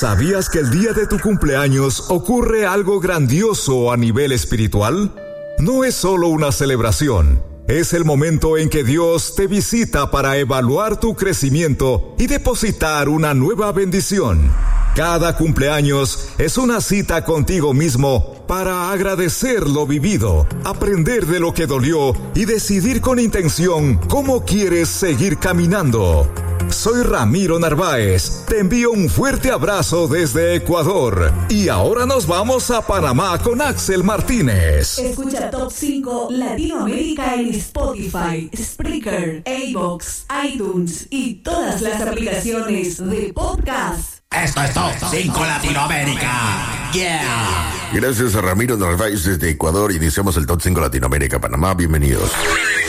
¿Sabías que el día de tu cumpleaños ocurre algo grandioso a nivel espiritual? No es solo una celebración, es el momento en que Dios te visita para evaluar tu crecimiento y depositar una nueva bendición. Cada cumpleaños es una cita contigo mismo para agradecer lo vivido, aprender de lo que dolió y decidir con intención cómo quieres seguir caminando. Soy Ramiro Narváez, te envío un fuerte abrazo desde Ecuador y ahora nos vamos a Panamá con Axel Martínez. Escucha Top 5 Latinoamérica en Spotify, Spreaker, iVoox, iTunes y todas las aplicaciones de podcast. Esto es Top 5 Latinoamérica. Yeah. Gracias a Ramiro Narváez desde Ecuador. Iniciamos el Top 5 Latinoamérica Panamá. Bienvenidos.